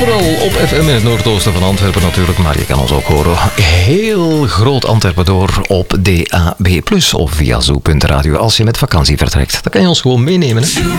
overal op FM in het noordoosten van Antwerpen natuurlijk. Maar je kan ons ook horen heel groot Antwerpen door op DAB+, of via zo.radio als je met vakantie vertrekt. Dan kan je ons gewoon meenemen. Hè?